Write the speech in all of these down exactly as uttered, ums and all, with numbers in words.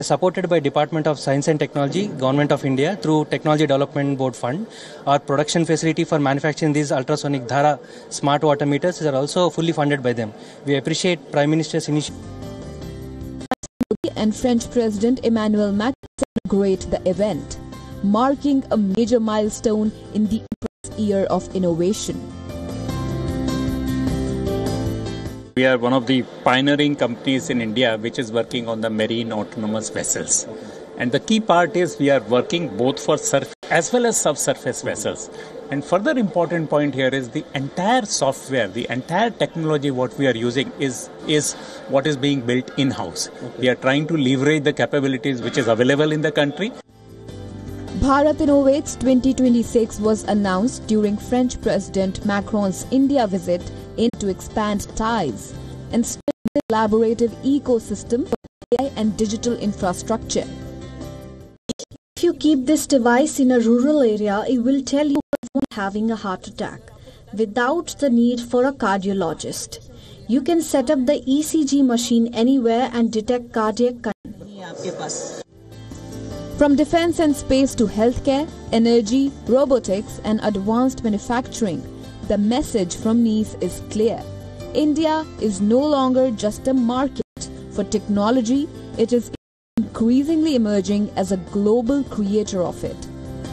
Supported by Department of Science and Technology, Government of India through Technology Development Board Fund. Our production facility for manufacturing these ultrasonic Dhara smart water meters is also fully funded by them. We appreciate Prime Minister's initiative. And French President Emmanuel Macron celebrate the event, marking a major milestone in the year of innovation. We are one of the pioneering companies in India which is working on the marine autonomous vessels. And the key part is we are working both for surface as well as subsurface vessels. And further important point here is the entire software, the entire technology what we are using is, is what is being built in-house. Okay. We are trying to leverage the capabilities which is available in the country. Bharat Innovates twenty twenty-six was announced during French President Macron's India visit in to expand ties and strengthen the collaborative ecosystem for A I and digital infrastructure. If you keep this device in a rural area, it will tell you when having a heart attack without the need for a cardiologist. You can set up the E C G machine anywhere and detect cardiac conditions. From defense and space to healthcare, energy, robotics and advanced manufacturing, the message from Nice is clear. India is no longer just a market for technology, it is increasingly emerging as a global creator of it.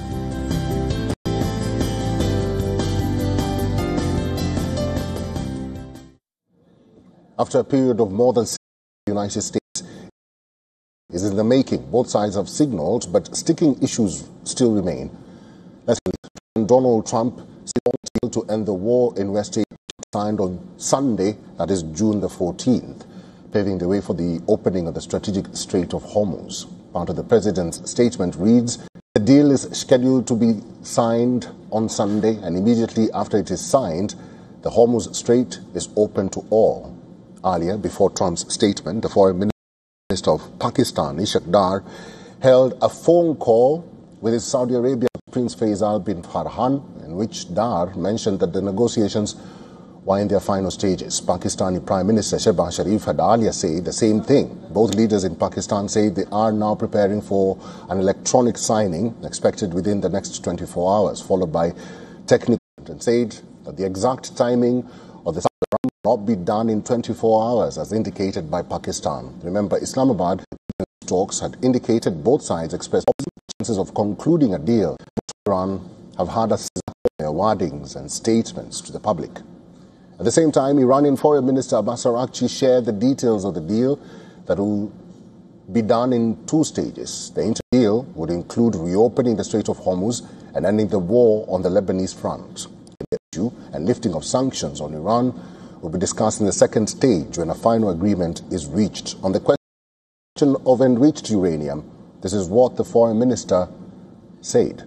After a period of more than six years, the United States is in the making. Both sides have signaled, but sticking issues still remain. Let's Donald Trump deal to end the war in West Asia signed on Sunday, that is June the fourteenth, paving the way for the opening of the strategic Strait of Hormuz. Part of the president's statement reads, the deal is scheduled to be signed on Sunday, and immediately after it is signed, the Hormuz Strait is open to all. Earlier, before Trump's statement, the foreign minister of Pakistan, Ishaq Dar, held a phone call with his Saudi Arabia Prince Faisal bin Farhan, in which Dar mentioned that the negotiations were in their final stages. Pakistani Prime Minister Shehbaz Sharif had earlier said the same thing. Both leaders in Pakistan say they are now preparing for an electronic signing expected within the next twenty-four hours, followed by technical, and said that the exact timing of the signing will not be done in twenty-four hours as indicated by Pakistan. Remember, Islamabad talks had indicated both sides expressed chances of concluding a deal. Iran have had a their wordings and statements to the public. At the same time, Iranian Foreign Minister Abbas Araghchi shared the details of the deal that will be done in two stages. The inter-deal would include reopening the Strait of Hormuz and ending the war on the Lebanese front. The issue and lifting of sanctions on Iran will be discussed in the second stage when a final agreement is reached. On the question of enriched uranium, this is what the Foreign Minister said.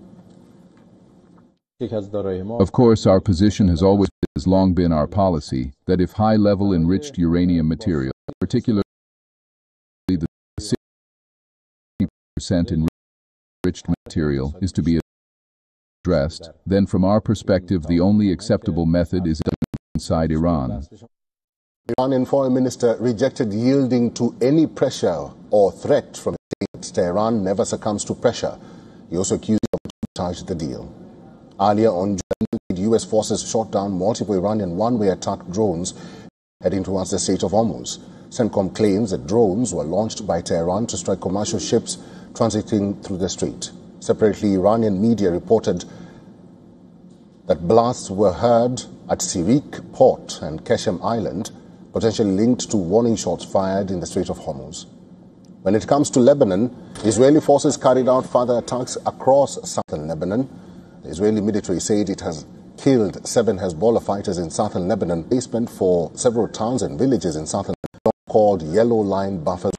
Of course, our position has always has long been our policy that if high-level enriched uranium material, particularly the sixty percent enriched material, is to be addressed, then from our perspective the only acceptable method is inside Iran. The Iranian Foreign Minister rejected yielding to any pressure or threat from the state. Tehran never succumbs to pressure. He also accused them to sabotage the deal. Earlier on June, U S forces shot down multiple Iranian one-way attack drones heading towards the Strait of Hormuz. CENTCOM claims that drones were launched by Tehran to strike commercial ships transiting through the strait. Separately, Iranian media reported that blasts were heard at Sirik Port and Keshem Island, potentially linked to warning shots fired in the Strait of Hormuz. When it comes to Lebanon, Israeli forces carried out further attacks across southern Lebanon. The Israeli military said it has killed seven Hezbollah fighters in southern Lebanon, basement for several towns and villages in southern Lebanon called Yellow Line Buffer.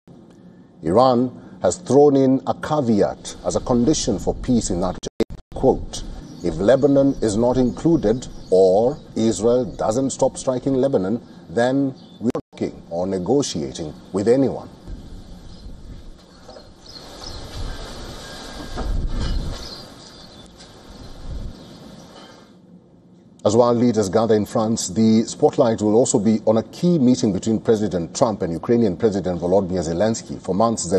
Iran has thrown in a caveat as a condition for peace in that region. Quote, if Lebanon is not included or Israel doesn't stop striking Lebanon, then we're working or negotiating with anyone. As world leaders gather in France, the spotlight will also be on a key meeting between President Trump and Ukrainian President Volodymyr Zelensky. For months,